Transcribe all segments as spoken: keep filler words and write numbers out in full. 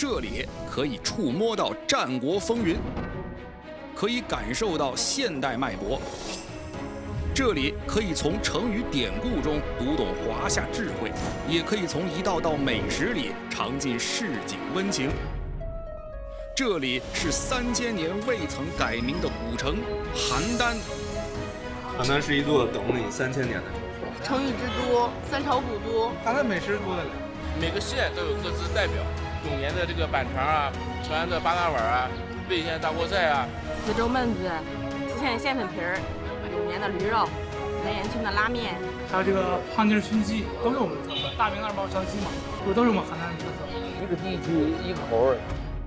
这里可以触摸到战国风云，可以感受到现代脉搏。这里可以从成语典故中读懂华夏智慧，也可以从一道道美食里尝尽市井温情。这里是三千年未曾改名的古城邯郸。 邯郸是一座等了你三千年的城市， 成语之都，三朝古都。 邯郸美食多的了， 每个县都有各自代表。永年的这个板肠啊，成安的八大碗啊，魏县大锅菜啊， 四周焖子，莆县馅粉皮儿，永年的驴肉，南岩村的拉面， 还有这个胖筋熏鸡，都是我们的特色。大名二包烧鸡嘛，这都是我们邯郸的特色。 一个地区一个口味。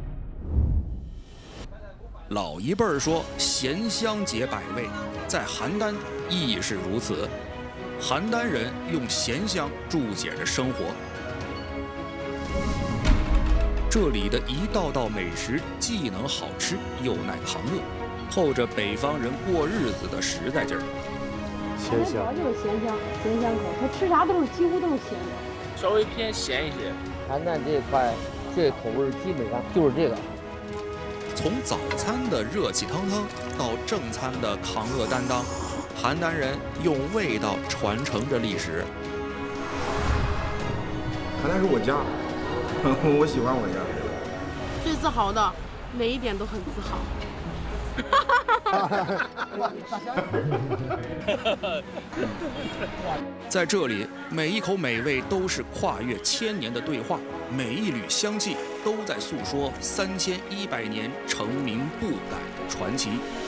老一辈儿说咸香解百味，在邯郸亦是如此。邯郸人用咸香注解着生活。这里的一道道美食既能好吃又耐扛饿，透着北方人过日子的实在劲儿。 咸香就是咸香，咸香口，它吃啥都是几乎都是咸的， 稍微偏咸一些。 邯郸这一块，这口味基本上就是这个。 从早餐的热气腾腾到正餐的扛饿担当，邯郸人用味道传承着历史。 邯郸是我家。我喜欢我家， 最自豪的，每一点都很自豪。 在这里，每一口美味都是跨越千年的对话，每一缕香气都在诉说三千一百年成名不改的传奇。